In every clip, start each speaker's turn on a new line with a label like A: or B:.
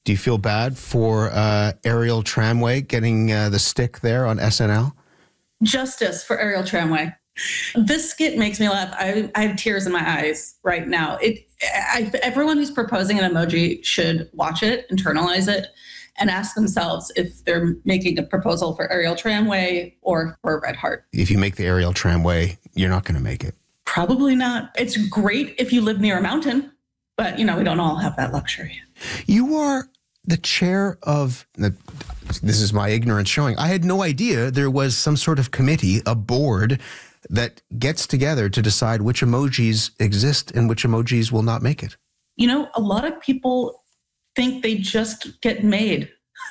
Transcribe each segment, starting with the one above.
A: Do you feel bad for Ariel Tramway getting the stick there on SNL?
B: Justice for Ariel Tramway. This skit makes me laugh. I have tears in my eyes right now. Everyone who's proposing an emoji should watch it, internalize it, and ask themselves if they're making a proposal for Ariel Tramway or for a red heart.
A: If you make the Ariel Tramway, you're not going to make it.
B: Probably not. It's great if you live near a mountain, but, we don't all have that luxury.
A: You are the chair of, this is my ignorance showing, I had no idea there was some sort of committee, a board, that gets together to decide which emojis exist and which emojis will not make it.
B: A lot of people think they just get made.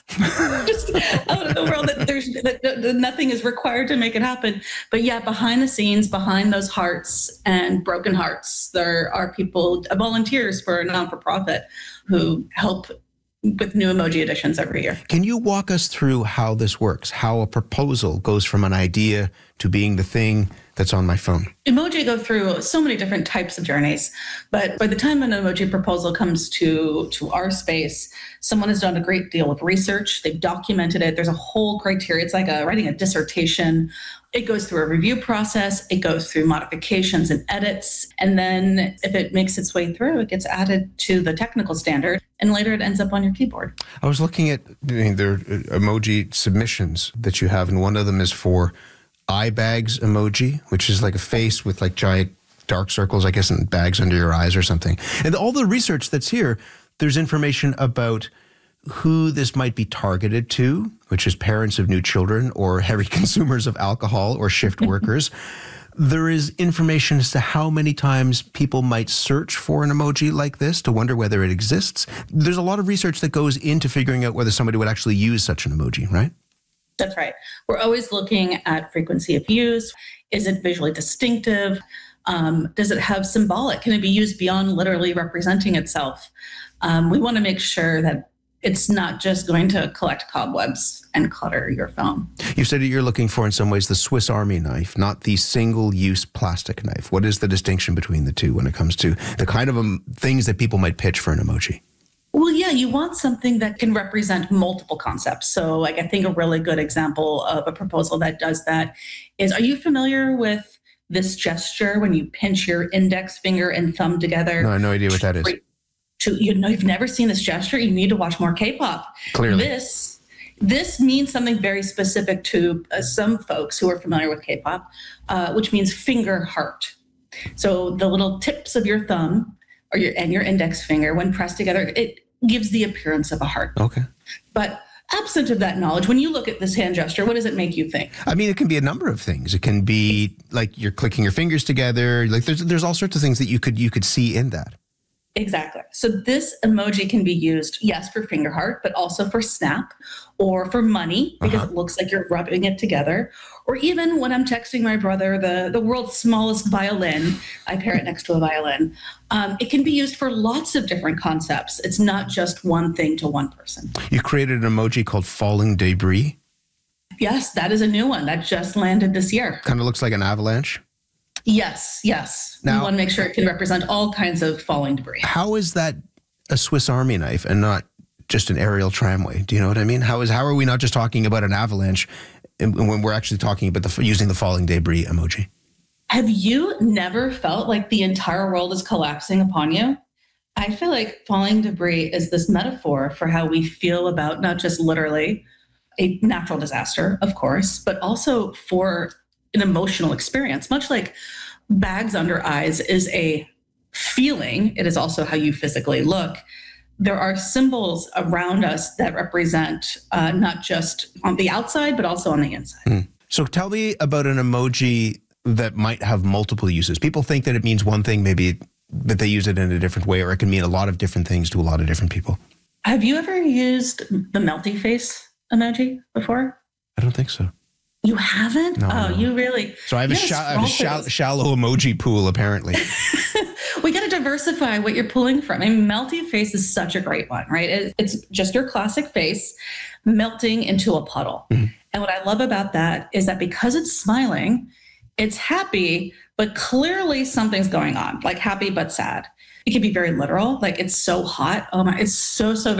B: Just out of the world, that nothing is required to make it happen. But yeah, behind the scenes, behind those hearts and broken hearts, there are people, volunteers for a non-for-profit who help with new emoji additions every year.
A: Can you walk us through how this works, how a proposal goes from an idea to being the thing that's on my phone?
B: Emoji go through so many different types of journeys, but by the time an emoji proposal comes to our space, someone has done a great deal of research. They've documented it. There's a whole criteria. It's like writing a dissertation. It goes through a review process. It goes through modifications and edits. And then if it makes its way through, it gets added to the technical standard. And later it ends up on your keyboard.
A: I was looking at their emoji submissions that you have, and one of them is for eye bags emoji, which is like a face with like giant dark circles, I guess, and bags under your eyes or something. And all the research that's here, there's information about who this might be targeted to, which is parents of new children or heavy consumers of alcohol or shift workers. There is information as to how many times people might search for an emoji like this to wonder whether it exists. There's a lot of research that goes into figuring out whether somebody would actually use such an emoji, right?
B: That's right. We're always looking at frequency of use. Is it visually distinctive? Does it have symbolic? Can it be used beyond literally representing itself? We want to make sure that it's not just going to collect cobwebs and clutter your phone.
A: You said that you're looking for, in some ways, the Swiss Army knife, not the single-use plastic knife. What is the distinction between the two when it comes to the kind of things that people might pitch for an emoji?
B: Well, yeah, you want something that can represent multiple concepts. So I think a really good example of a proposal that does that is, are you familiar with this gesture when you pinch your index finger and thumb together?
A: No, I have no idea what that is.
B: You've never seen this gesture? You need to watch more K-pop.
A: Clearly.
B: This means something very specific to some folks who are familiar with K-pop, which means finger heart. So the little tips of your thumb and your index finger, when pressed together, it gives the appearance of a heart.
A: Okay.
B: But absent of that knowledge, when you look at this hand gesture, what does it make you think?
A: I mean, it can be a number of things. It can be like you're clicking your fingers together. Like there's all sorts of things that you could see in that.
B: Exactly. So this emoji can be used, yes, for finger heart, but also for snap or for money, because it looks like you're rubbing it together. Or even when I'm texting my brother the world's smallest violin, I pair it next to a violin. It can be used for lots of different concepts. It's not just one thing to one person.
A: You created an emoji called falling debris.
B: Yes, that is a new one that just landed this year.
A: Kind of looks like an avalanche.
B: Yes. Now, we want to make sure it can represent all kinds of falling debris.
A: How is that a Swiss Army knife and not just an Ariel Tramway? Do you know what I mean? How are we not just talking about an avalanche when we're actually talking about using the falling debris emoji?
B: Have you never felt like the entire world is collapsing upon you? I feel like falling debris is this metaphor for how we feel about not just literally a natural disaster, of course, but also for an emotional experience. Much like bags under eyes is a feeling, it is also how you physically look. There are symbols around us that represent not just on the outside, but also on the inside.
A: So tell me about an emoji that might have multiple uses. People think that it means one thing, maybe that they use it in a different way, or it can mean a lot of different things to a lot of different people.
B: Have you ever used the melty face emoji before?
A: I don't think so.
B: You haven't?
A: No.
B: You really?
A: So I have a shallow emoji pool, apparently.
B: We got to diversify what you're pulling from. I mean, melty face is such a great one, right? It's just your classic face melting into a puddle. Mm-hmm. And what I love about that is that because it's smiling, it's happy, but clearly something's going on, like happy but sad. It can be very literal, like it's so hot. Oh my, it's so